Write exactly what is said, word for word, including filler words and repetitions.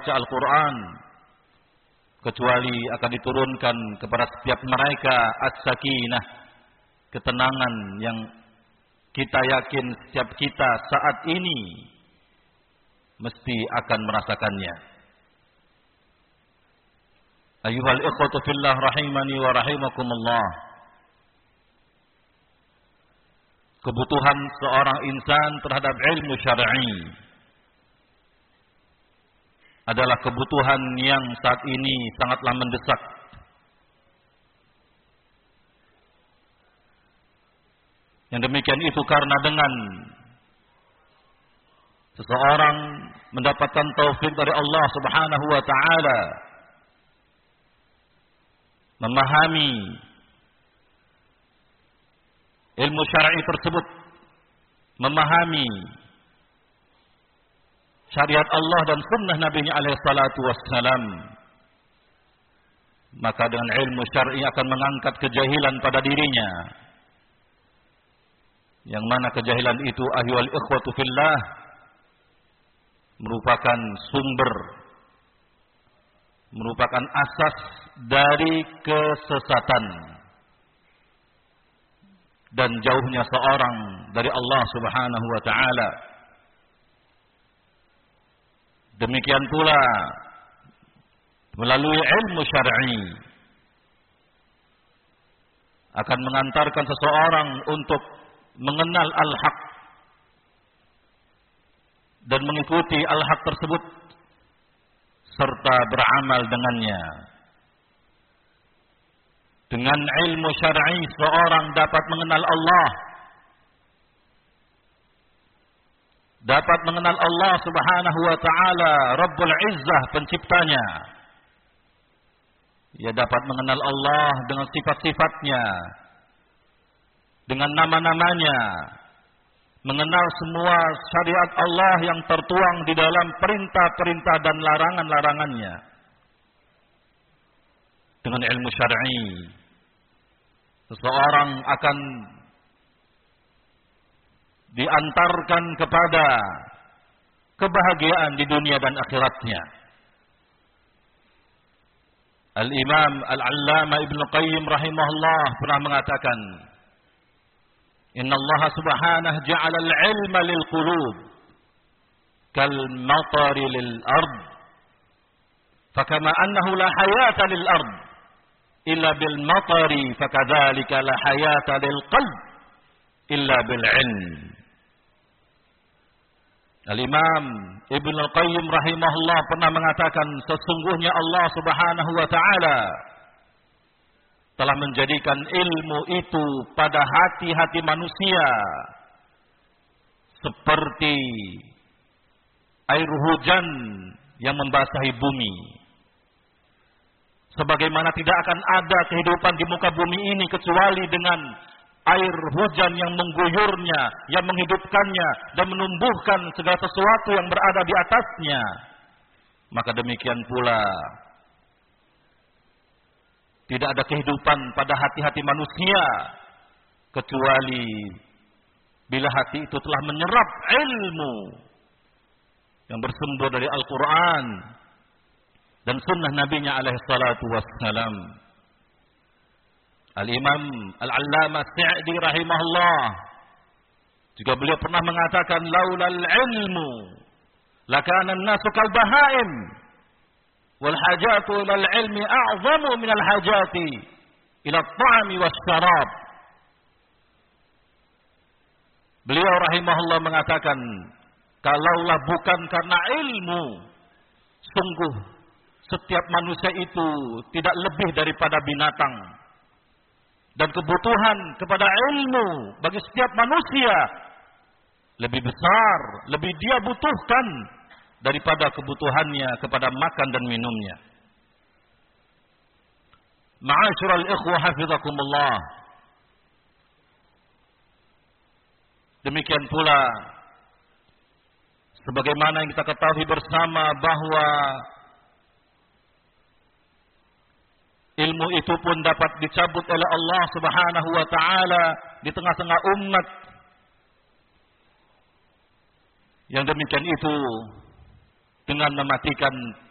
membaca Al-Quran, kecuali akan diturunkan kepada setiap mereka as-sakinah, ketenangan yang kita yakin setiap kita saat ini mesti akan merasakannya. Ayyuhal ikhwatu fillah rahimani wa rahimakumullah. Kebutuhan seorang insan terhadap ilmu syar'i adalah kebutuhan yang saat ini sangatlah mendesak. Yang demikian itu karena dengan seseorang mendapatkan taufik dari Allah Subhanahu wa taala memahami ilmu syar'i tersebut, memahami syariat Allah dan sunnah Nabi-Nya alaihi salatu wassalam, maka dengan ilmu syar'i akan mengangkat kejahilan pada dirinya, yang mana kejahilan itu ayyuhal ikhwatu fillah merupakan sumber, merupakan asas dari kesesatan dan jauhnya seorang dari Allah Subhanahu wa taala. Demikian pula melalui ilmu syar'i akan mengantarkan seseorang untuk mengenal al-haq dan mengikuti al-haq tersebut serta beramal dengannya. Dengan ilmu syar'i seorang dapat mengenal Allah, dapat mengenal Allah Subhanahu wa taala Rabbul Izzah, penciptanya. Ia dapat mengenal Allah dengan sifat-sifatnya, dengan nama-namanya, mengenal semua syariat Allah yang tertuang di dalam perintah-perintah dan larangan-larangannya. Dengan ilmu syar'i seseorang akan diantarkan kepada kebahagiaan di dunia dan akhiratnya. Al-Imam Al-Allamah Ibnu Qayyim rahimahullah pernah mengatakan, Inna Allah subhanahu ja'ala al-ilma lil qulub kal matari lil ard, fakama annahu la hayata lil ard illa bil matari, fakadzalika la hayata lil qalb illa bil ilm. Al-Imam Ibnu Qayyim rahimahullah pernah mengatakan, sesungguhnya Allah Subhanahu wa taala telah menjadikan ilmu itu pada hati-hati manusia seperti air hujan yang membasahi bumi. Sebagaimana tidak akan ada kehidupan di muka bumi ini kecuali dengan air hujan yang mengguyurnya, yang menghidupkannya dan menumbuhkan segala sesuatu yang berada di atasnya. Maka demikian pula tidak ada kehidupan pada hati-hati manusia kecuali bila hati itu telah menyerap ilmu yang bersumber dari Al-Quran dan sunnah Nabi-Nya alaihi salatu wassalam. Al-Imam Al-Allamah Sa'di rahimahullah juga beliau pernah mengatakan, laulal ilmu lakana an-nasu kal bahaim wal hajatu ilal ilmi a'zamu minal hajati ila at-ta'ami was-syarab. Beliau rahimahullah mengatakan, kalaulah bukan karena ilmu, sungguh setiap manusia itu tidak lebih daripada binatang. Dan kebutuhan kepada ilmu bagi setiap manusia lebih besar, lebih dia butuhkan daripada kebutuhannya kepada makan dan minumnya. Ma'asyiral ikhwah hafizakumullah. Demikian pula sebagaimana yang kita ketahui bersama bahwa ilmu itu pun dapat dicabut oleh Allah Subhanahu wa taala di tengah-tengah umat. Yang demikian itu dengan mematikan